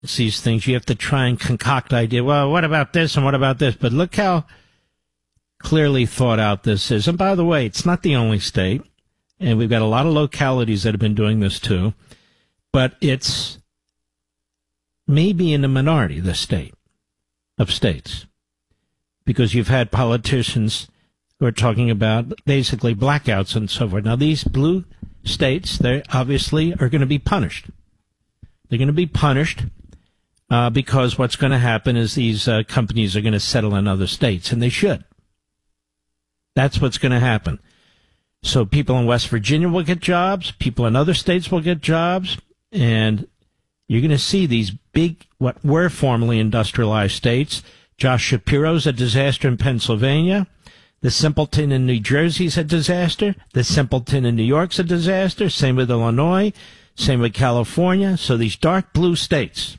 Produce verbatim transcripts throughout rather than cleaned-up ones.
It's these things you have to try and concoct idea. Well, what about this and what about this? But look how clearly thought out this is. And by the way, it's not the only state. And we've got a lot of localities that have been doing this too. But it's maybe in the minority, the state of states. Because you've had politicians who are talking about basically blackouts and so forth. Now, these blue states, they obviously are going to be punished. They're going to be punished uh, because what's going to happen is these uh, companies are going to settle in other states, and they should. That's what's going to happen. So people in West Virginia will get jobs, people in other states will get jobs, and you're going to see these big, what were formerly industrialized states. Josh Shapiro's a disaster in Pennsylvania. The Simpleton in New Jersey's a disaster. The Simpleton in New York's a disaster. Same with Illinois. Same with California. So these dark blue states,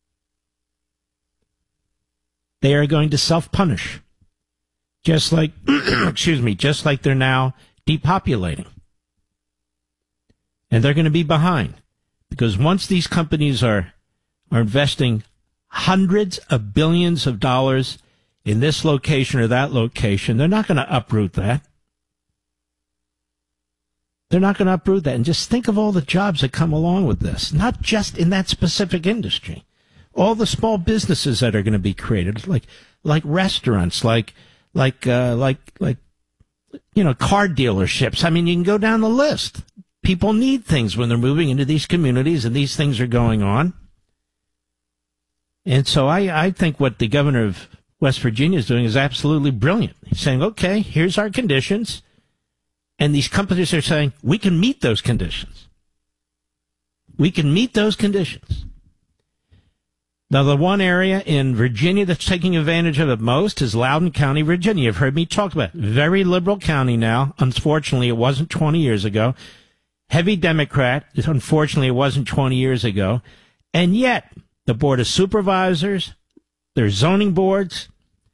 they are going to self-punish. Just like, excuse me, just like they're now depopulating. And they're going to be behind. Because once these companies are, are investing hundreds of billions of dollars in this location or that location, they're not going to uproot that. They're not going to uproot that. And just think of all the jobs that come along with this, not just in that specific industry. All the small businesses that are going to be created, like like restaurants, like like uh, like like you know, car dealerships. I mean, you can go down the list. People need things when they're moving into these communities, and these things are going on. And so I, I think what the governor of West Virginia is doing is absolutely brilliant. He's saying, okay, here's our conditions. And these companies are saying, we can meet those conditions. We can meet those conditions. Now, the one area in Virginia that's taking advantage of it most is Loudoun County, Virginia. You've heard me talk about it. Very liberal county now. Unfortunately, it wasn't twenty years ago. Heavy Democrat. Unfortunately, it wasn't twenty years ago. And yet, the Board of Supervisors, their zoning boards,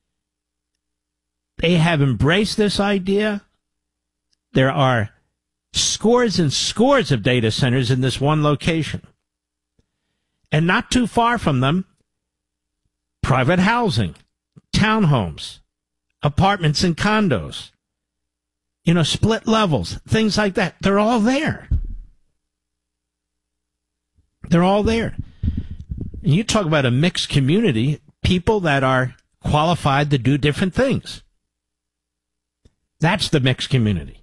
they have embraced this idea. There are scores and scores of data centers in this one location. And not too far from them, private housing, townhomes, apartments and condos, you know, split levels, things like that. They're all there. They're all there. And you talk about a mixed community, people that are qualified to do different things. That's the mixed community.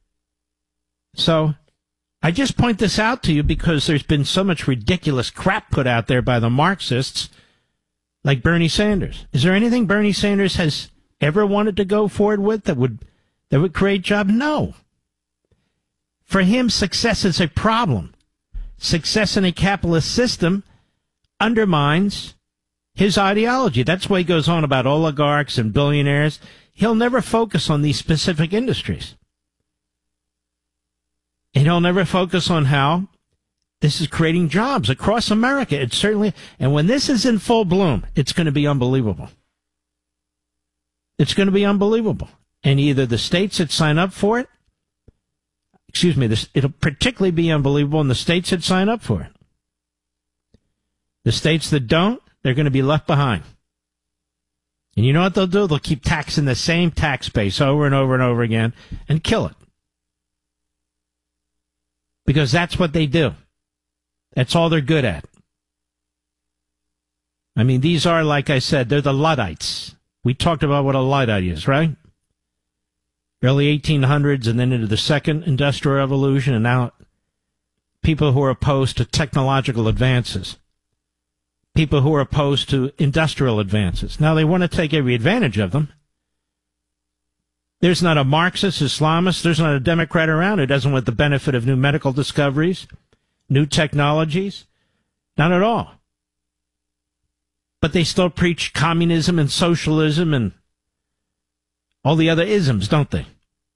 So I just point this out to you because there's been so much ridiculous crap put out there by the Marxists, like Bernie Sanders. Is there anything Bernie Sanders has ever wanted to go forward with that would that would create jobs? No. For him, success is a problem. Success in a capitalist system undermines his ideology. That's why he goes on about oligarchs and billionaires. He'll never focus on these specific industries. And he'll never focus on how this is creating jobs across America. It's certainly, and when this is in full bloom, it's going to be unbelievable. It's going to be unbelievable. And either the states that sign up for it, excuse me, this, it'll particularly be unbelievable in the states that sign up for it. The states that don't, they're going to be left behind. And you know what they'll do? They'll keep taxing the same tax base over and over and over again and kill it. Because that's what they do. That's all they're good at. I mean, these are, like I said, they're the Luddites. We talked about what a Luddite is, right? Early eighteen hundreds and then into the second industrial revolution, and now people who are opposed to technological advances. People who are opposed to industrial advances. Now, they want to take every advantage of them. There's not a Marxist, Islamist, there's not a Democrat around who doesn't want the benefit of new medical discoveries, new technologies. Not at all. But they still preach communism and socialism and all the other isms, don't they?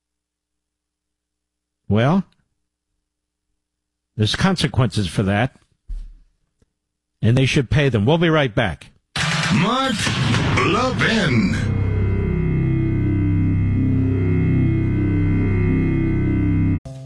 Well, there's consequences for that, and they should pay them. We'll be right back. Mark Levin.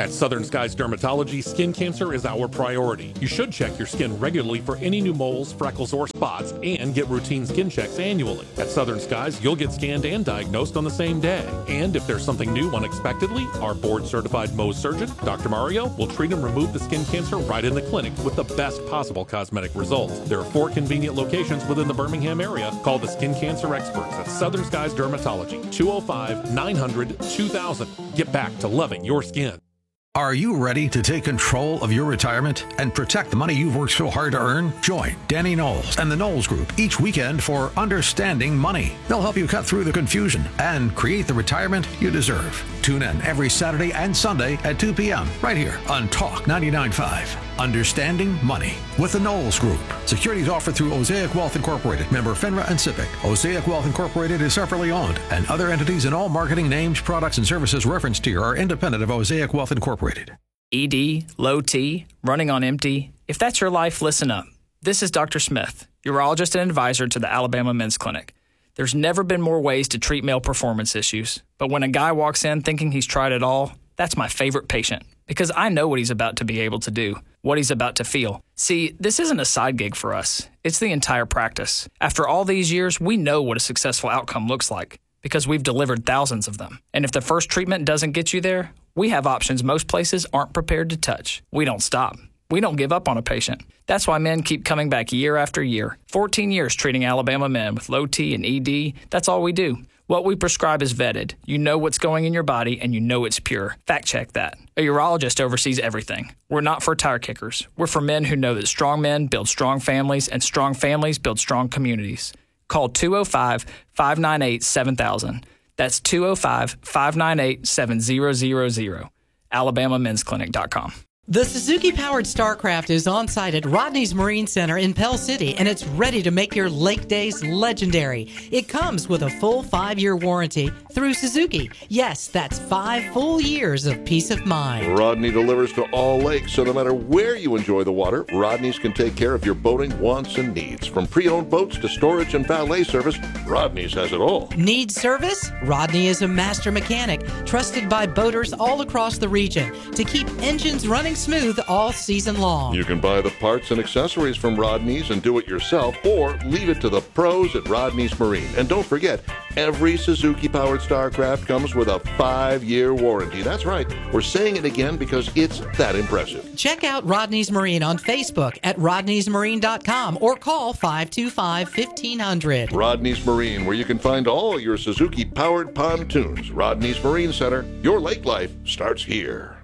At Southern Skies Dermatology, skin cancer is our priority. You should check your skin regularly for any new moles, freckles, or spots, and get routine skin checks annually. At Southern Skies, you'll get scanned and diagnosed on the same day. And if there's something new unexpectedly, our board-certified Mohs surgeon, Doctor Mario, will treat and remove the skin cancer right in the clinic with the best possible cosmetic results. There are four convenient locations within the Birmingham area. Call the skin cancer experts at Southern Skies Dermatology, two oh five, nine hundred, two thousand. Get back to loving your skin. Are you ready to take control of your retirement and protect the money you've worked so hard to earn? Join Danny Knowles and the Knowles Group each weekend for Understanding Money. They'll help you cut through the confusion and create the retirement you deserve. Tune in every Saturday and Sunday at two p.m. right here on Talk ninety-nine point five. Understanding Money with the Knowles Group. Securities offered through Osaic Wealth Incorporated, member FINRA and SIPC. Osaic Wealth Incorporated is separately owned, and other entities and all marketing names, products, and services referenced here are independent of Osaic Wealth Incorporated. E D, low T, running on empty. If that's your life, listen up. This is Doctor Smith, urologist and advisor to the Alabama Men's Clinic. There's never been more ways to treat male performance issues, but when a guy walks in thinking he's tried it all, that's my favorite patient, because I know what he's about to be able to do, what he's about to feel. See, this isn't a side gig for us. It's the entire practice. After all these years, we know what a successful outcome looks like, because we've delivered thousands of them. And if the first treatment doesn't get you there, we have options most places aren't prepared to touch. We don't stop. We don't give up on a patient. That's why men keep coming back year after year. fourteen years treating Alabama men with low T and E D. That's all we do. What we prescribe is vetted. You know what's going in your body, and you know it's pure. Fact check that. A urologist oversees everything. We're not for tire kickers. We're for men who know that strong men build strong families, and strong families build strong communities. Call two oh five, five nine eight, seven thousand. That's two oh five, five nine eight, seven thousand. alabama men's clinic dot com. The Suzuki-powered StarCraft is on site at Rodney's Marine Center in Pell City, and it's ready to make your lake days legendary. It comes with a full five-year warranty through Suzuki. Yes, that's five full years of peace of mind. Rodney delivers to all lakes, so no matter where you enjoy the water, Rodney's can take care of your boating wants and needs. From pre-owned boats to storage and valet service, Rodney's has it all. Need service? Rodney is a master mechanic, trusted by boaters all across the region to keep engines running smooth all season long. You can buy the parts and accessories from Rodney's and do it yourself, or leave it to the pros at Rodney's Marine. And don't forget, every Suzuki-powered StarCraft comes with a five-year warranty. That's right. We're saying it again because it's that impressive. Check out Rodney's Marine on Facebook at rodneys marine dot com or call five two five, fifteen hundred. Rodney's Marine, where you can find all your Suzuki-powered pontoons. Rodney's Marine Center. Your lake life starts here.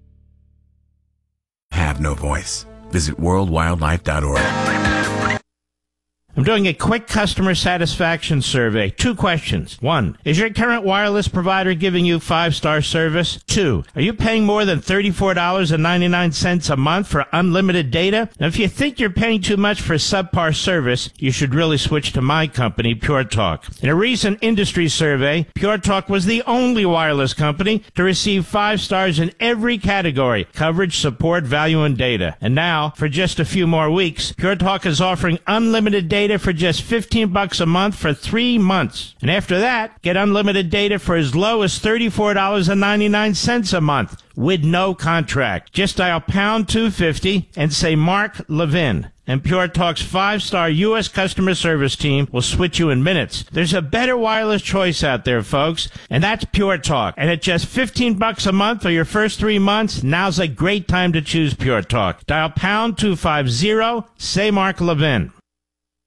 Have no voice. Visit world wildlife dot org. I'm doing a quick customer satisfaction survey. Two questions. One, is your current wireless provider giving you five-star service? Two, are you paying more than thirty-four dollars and ninety-nine cents a month for unlimited data? Now, if you think you're paying too much for subpar service, you should really switch to my company, Pure Talk. In a recent industry survey, Pure Talk was the only wireless company to receive five stars in every category: coverage, support, value, and data. And now, for just a few more weeks, Pure Talk is offering unlimited data for just fifteen bucks a month for three months. And after that, get unlimited data for as low as thirty-four dollars and ninety-nine cents a month with no contract. Just dial pound two fifty and say Mark Levin, and Pure Talk's five-star U S customer service team will switch you in minutes. There's a better wireless choice out there, folks, and that's Pure Talk. And at just fifteen bucks a month for your first three months, now's a great time to choose Pure Talk. Dial pound two fifty, say Mark Levin.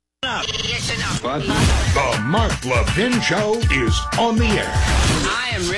The Mark Levin Show is on the air.